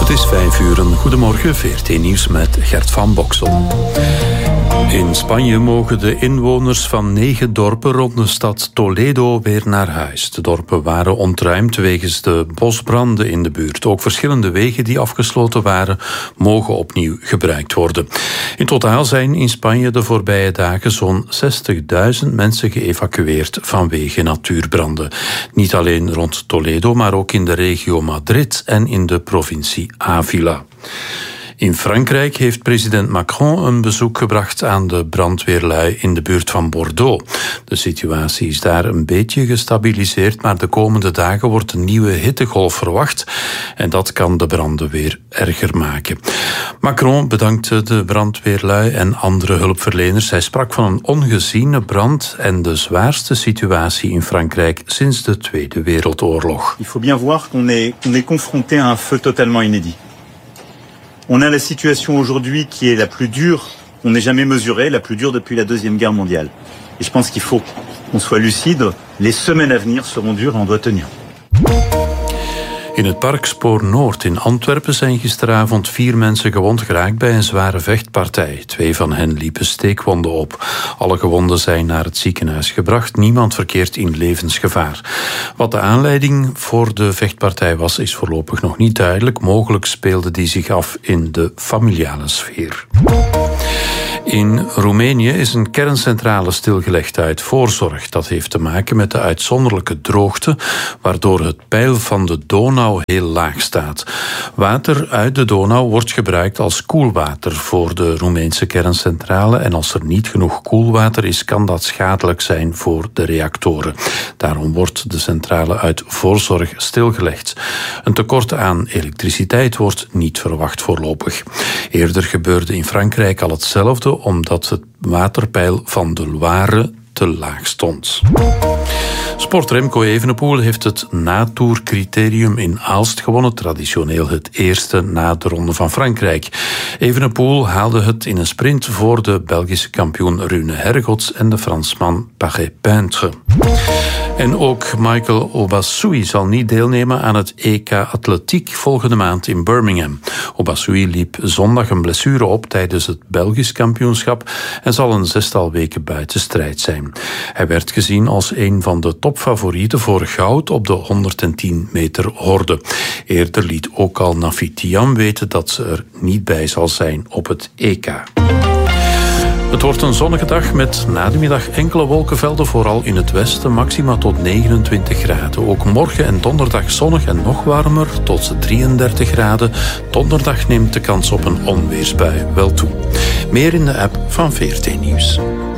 Het is 5:00. Goedemorgen, VRT Nieuws met Gert van Boksel. In Spanje mogen de inwoners van 9 dorpen rond de stad Toledo weer naar huis. De dorpen waren ontruimd wegens de bosbranden in de buurt. Ook verschillende wegen die afgesloten waren, mogen opnieuw gebruikt worden. In totaal zijn in Spanje de voorbije dagen zo'n 60.000 mensen geëvacueerd vanwege natuurbranden. Niet alleen rond Toledo, maar ook in de regio Madrid en in de provincie Ávila. In Frankrijk heeft president Macron een bezoek gebracht aan de brandweerlui in de buurt van Bordeaux. De situatie is daar een beetje gestabiliseerd, maar de komende dagen wordt een nieuwe hittegolf verwacht en dat kan de branden weer erger maken. Macron bedankte de brandweerlui en andere hulpverleners. Hij sprak van een ongeziene brand en de zwaarste situatie in Frankrijk sinds de Tweede Wereldoorlog. Il faut bien voir qu'on est confronté à un feu totalement inédit. On a la situation aujourd'hui qui est la plus dure, on n'est jamais mesuré, la plus dure depuis la Deuxième Guerre mondiale. Et je pense qu'il faut qu'on soit lucide. Les semaines à venir seront dures et on doit tenir. In het park Spoor Noord in Antwerpen zijn gisteravond 4 mensen gewond geraakt bij een zware vechtpartij. 2 van hen liepen steekwonden op. Alle gewonden zijn naar het ziekenhuis gebracht. Niemand verkeert in levensgevaar. Wat de aanleiding voor de vechtpartij was, is voorlopig nog niet duidelijk. Mogelijk speelde die zich af in de familiale sfeer. In Roemenië is een kerncentrale stilgelegd uit voorzorg. Dat heeft te maken met de uitzonderlijke droogte, waardoor het peil van de Donau heel laag staat. Water uit de Donau wordt gebruikt als koelwater voor de Roemeense kerncentrale en als er niet genoeg koelwater is, kan dat schadelijk zijn voor de reactoren. Daarom wordt de centrale uit voorzorg stilgelegd. Een tekort aan elektriciteit wordt niet verwacht voorlopig. Eerder gebeurde in Frankrijk al hetzelfde, omdat het waterpeil van de Loire te laag stond. Sport Remco Evenepoel heeft het natoercriterium in Aalst gewonnen, traditioneel het eerste na de Ronde van Frankrijk. Evenepoel haalde het in een sprint voor de Belgische kampioen Rune Hergots en de Fransman Paré-Peintre. En ook Michael Obasui zal niet deelnemen aan het EK Atletiek volgende maand in Birmingham. Obasui liep zondag een blessure op tijdens het Belgisch kampioenschap en zal een 6-tal weken buiten strijd zijn. Hij werd gezien als een van de topfavorieten voor goud op de 110 meter horde. Eerder liet ook al Nafitiam weten dat ze er niet bij zal zijn op het EK. Het wordt een zonnige dag met na de middag enkele wolkenvelden, vooral in het westen, maxima tot 29 graden. Ook morgen en donderdag zonnig en nog warmer, tot 33 graden. Donderdag neemt de kans op een onweersbui wel toe. Meer in de app van VRT Nieuws.